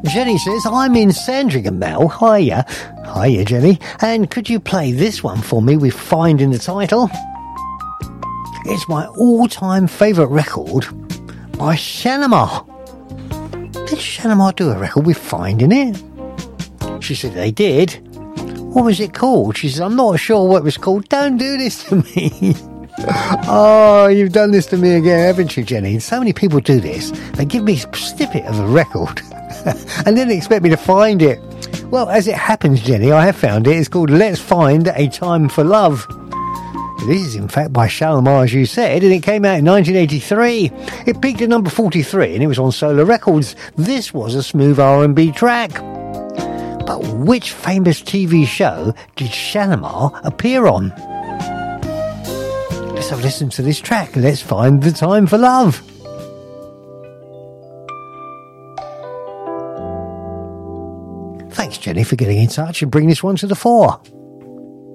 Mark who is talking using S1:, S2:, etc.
S1: Jenny says, I'm in Sandringham, Mel. Hiya. Hiya, Jenny. And could you play this one for me with Find in the title? It's my all-time favourite record by Shalimar. Did Shalimar do a record with Find in it? She said they did. What was it called? She said, I'm not sure what it was called. Don't do this to me. Oh, you've done this to me again, haven't you, Jenny? So many people do this. They give me a snippet of a record and then they expect me to find it. Well, as it happens, Jenny, I have found it. It's called Let's Find a Time for Love. This is, in fact, by Shalimar, as you said, and it came out in 1983. It peaked at number 43, and it was on Solar Records. This was a smooth R&B track. But which famous TV show did Shalimar appear on? Let's have a listen to this track. Let's Find the Time for Love. Thanks, Jenny, for getting in touch and bringing this one to the fore.